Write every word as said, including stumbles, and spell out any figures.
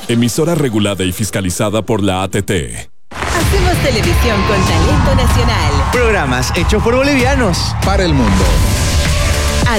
Emisora regulada y fiscalizada por la A T T. Hacemos televisión con talento nacional. Programas hechos por bolivianos. Para el mundo.